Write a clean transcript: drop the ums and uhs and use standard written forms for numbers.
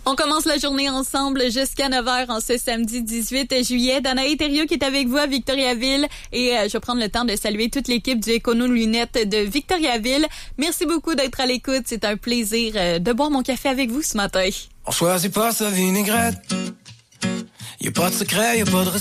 On commence la journée ensemble jusqu'à 9h en ce samedi 18 juillet. Danae Thériault qui est avec vous à Victoriaville et je vais prendre le temps de saluer toute l'équipe du Écono Lunettes de Victoriaville. Merci beaucoup d'être à l'écoute. C'est un plaisir de boire mon café avec vous ce matin. On choisit pas sa vinaigrette. Y a pas de secret, y a pas de recette.